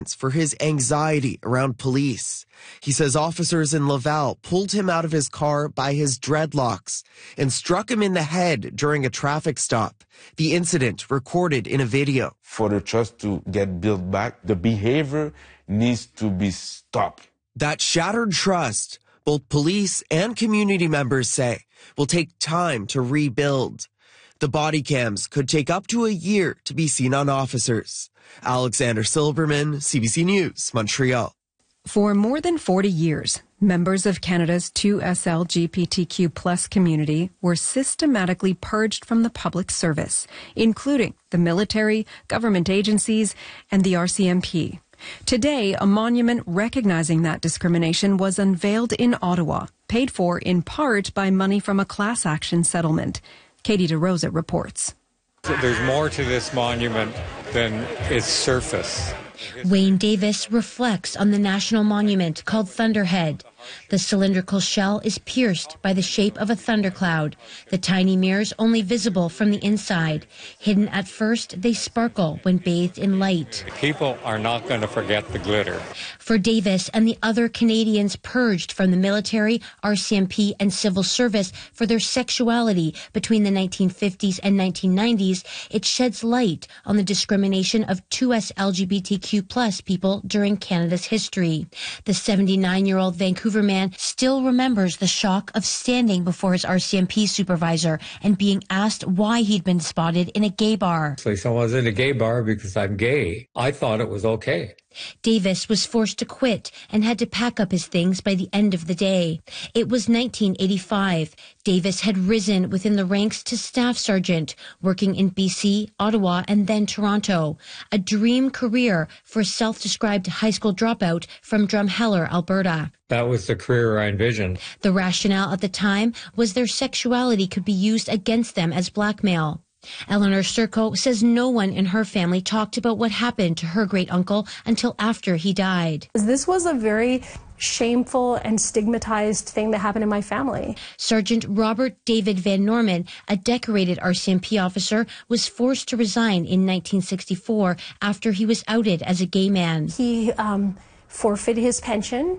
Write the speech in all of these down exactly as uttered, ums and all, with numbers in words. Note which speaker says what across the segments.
Speaker 1: for his anxiety around police. He says officers in Laval pulled him out of his car by his dreadlocks and struck him in the head during a traffic stop. The incident recorded in a video.
Speaker 2: For the trust to get built back, the behavior needs to be stopped.
Speaker 1: That shattered trust, both police and community members say, will take time to rebuild. The body cams could take up to a year to be seen on officers. Alexander Silberman, C B C News, Montreal.
Speaker 3: For more than forty years, members of Canada's two S L G B T Q plus community were systematically purged from the public service, including the military, government agencies, and the R C M P. Today, a monument recognizing that discrimination was unveiled in Ottawa, paid for in part by money from a class action settlement. Katie DeRosa reports.
Speaker 4: There's more to this monument than its surface.
Speaker 5: Wayne Davis reflects on the national monument called Thunderhead. The cylindrical shell is pierced by the shape of a thundercloud, the tiny mirrors only visible from the inside. Hidden at first, they sparkle when bathed in light.
Speaker 4: People are not going to forget the glitter.
Speaker 5: For Davis and the other Canadians purged from the military, R C M P, and civil service for their sexuality between the nineteen fifties and nineteen nineties, it sheds light on the discrimination of two S L G B T Q plus people during Canada's history. The seventy-nine-year-old Vancouver man still remembers the shock of standing before his R C M P supervisor and being asked why he'd been spotted in a gay bar.
Speaker 4: So I was in a gay bar because I'm gay. I thought it was okay.
Speaker 5: Davis was forced to quit and had to pack up his things by the end of the day. It was nineteen eighty-five. Davis had risen within the ranks to staff sergeant, working in B C, Ottawa, and then Toronto. A dream career for a self-described high school dropout from Drumheller, Alberta.
Speaker 4: That was the career I envisioned.
Speaker 5: The rationale at the time was their sexuality could be used against them as blackmail. Eleanor Sturco says no one in her family talked about what happened to her great-uncle until after he died.
Speaker 6: This was a very shameful and stigmatized thing that happened in my family.
Speaker 5: Sergeant Robert David Van Norman, a decorated R C M P officer, was forced to resign in nineteen sixty-four after he was outed as a gay man.
Speaker 6: He um, forfeited his pension.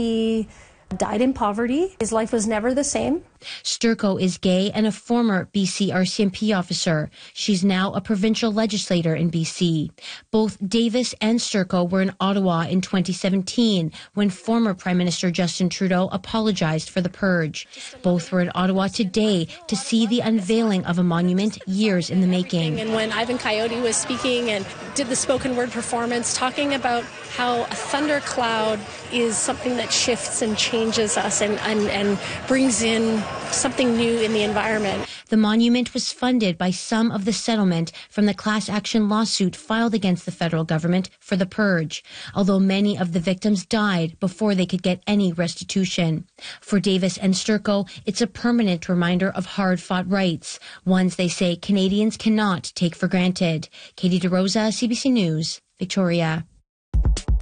Speaker 6: He died in poverty. His life was never the same.
Speaker 5: Sturco is gay and a former B C R C M P officer. She's now a provincial legislator in B C. Both Davis and Sturco were in Ottawa in twenty seventeen when former Prime Minister Justin Trudeau apologized for the purge. Both were in Ottawa today to see the unveiling of a monument years in the making.
Speaker 7: And when Ivan Coyote was speaking and did the spoken word performance, talking about how a thundercloud is something that shifts and changes us and, and, and brings in something new in the environment.
Speaker 5: The monument was funded by some of the settlement from the class action lawsuit filed against the federal government for the purge, although many of the victims died before they could get any restitution. For Davis and Sturco, it's a permanent reminder of hard-fought rights, ones they say Canadians cannot take for granted. Katie DeRosa, C B C News, Victoria.